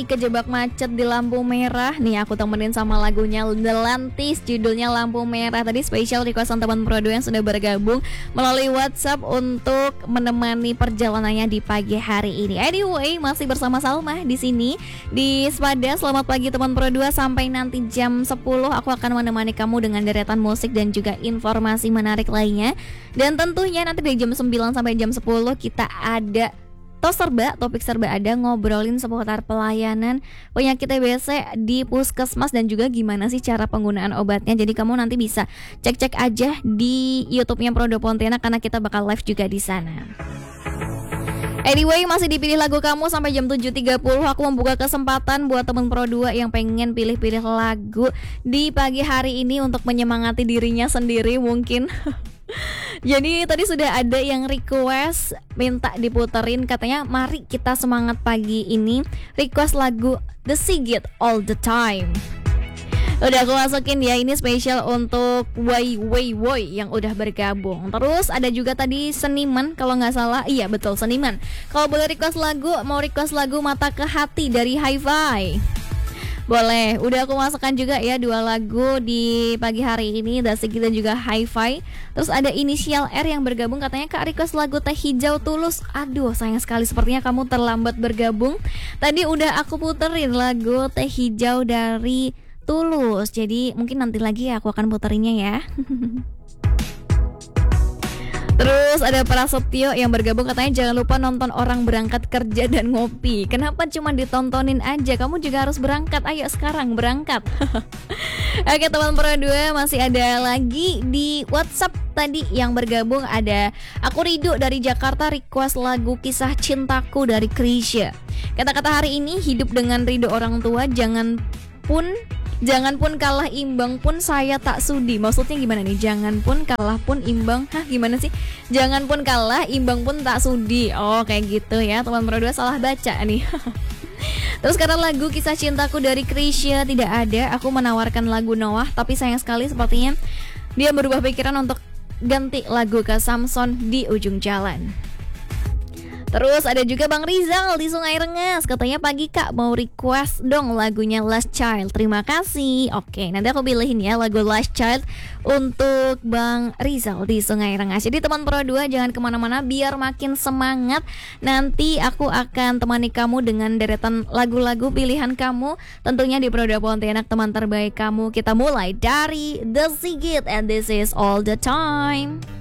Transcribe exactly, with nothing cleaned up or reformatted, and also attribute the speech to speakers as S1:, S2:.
S1: Kejebak macet di lampu merah. Nih aku temenin sama lagunya The Lantis, judulnya Lampu Merah. Tadi spesial requestan teman Pro dua yang sudah bergabung melalui WhatsApp untuk menemani perjalanannya di pagi hari ini. Anyway, masih bersama Salma di sini di Spada. Selamat pagi teman Pro dua, sampai nanti jam sepuluh aku akan menemani kamu dengan deretan musik dan juga informasi menarik lainnya. Dan tentunya nanti dari jam sembilan sampai jam sepuluh kita ada Tos serba, topik serba ada, ngobrolin seputar pelayanan penyakit T B C di puskesmas dan juga gimana sih cara penggunaan obatnya. Jadi kamu nanti bisa cek-cek aja di YouTube-nya Pro dua Pontianak karena kita bakal live juga di sana. Anyway, masih dipilih lagu kamu sampai jam tujuh tiga puluh. Aku membuka kesempatan buat temen Pro dua yang pengen pilih-pilih lagu di pagi hari ini untuk menyemangati dirinya sendiri mungkin. Jadi tadi sudah ada yang request minta diputerin, katanya mari kita semangat pagi ini, request lagu The Sigit All The Time. Udah aku masukin ya, ini spesial untuk Wai Wai Woi yang udah bergabung. Terus ada juga tadi Seniman kalau nggak salah, iya betul Seniman. Kalau boleh request lagu, mau request lagu Mata ke Hati dari Hi-Fi. Boleh, udah aku masukkan juga ya dua lagu di pagi hari ini, The Sigit dan juga Hi-Fi. Terus ada Inisial R yang bergabung, katanya Kak request lagu Teh Hijau Tulus. Aduh sayang sekali, sepertinya kamu terlambat bergabung. Tadi udah aku puterin lagu Teh Hijau dari Tulus, jadi mungkin nanti lagi aku akan puterinnya ya. Terus ada Prasetyo yang bergabung, katanya jangan lupa nonton orang berangkat kerja dan ngopi. Kenapa cuma ditontonin aja? Kamu juga harus berangkat. Ayo sekarang berangkat. Oke teman Pro dua, masih ada lagi di WhatsApp tadi yang bergabung. Ada Aku Ridho dari Jakarta, request lagu Kisah Cintaku dari Krisya. Kata-kata hari ini, hidup dengan ridho orang tua, jangan pun Jangan pun kalah imbang pun saya tak sudi. Maksudnya gimana nih? Jangan pun kalah pun imbang. Hah gimana sih? Jangan pun kalah imbang pun tak sudi. Oh kayak gitu ya. Teman Pro dua salah baca nih. Terus karena lagu Kisah Cintaku dari Krisya tidak ada, aku menawarkan lagu Noah, tapi sayang sekali sepertinya dia berubah pikiran untuk ganti lagu ke Samson di Ujung Jalan. Terus ada juga Bang Rizal di Sungai Rengas, katanya pagi Kak mau request dong lagunya Last Child. Terima kasih. Oke, nanti aku pilihin ya lagu Last Child untuk Bang Rizal di Sungai Rengas. Jadi teman Pro dua jangan kemana-mana biar makin semangat. Nanti aku akan temani kamu dengan deretan lagu-lagu pilihan kamu, tentunya di Pro dua Pontianak, teman terbaik kamu. Kita mulai dari The Sigit and This Is All The Time.